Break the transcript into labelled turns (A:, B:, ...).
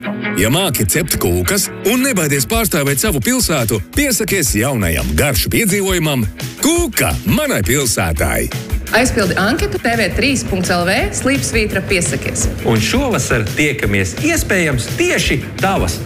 A: Ja māki cept kūkas un nebaidies pārstāvēt savu pilsētu, piesakies jaunajam garšu piedzīvojumam Kūka manai pilsētai.
B: Aizpildi anketu tv3.lv/piesakies.
C: Un šovasar tiekamies iespējams tieši tavas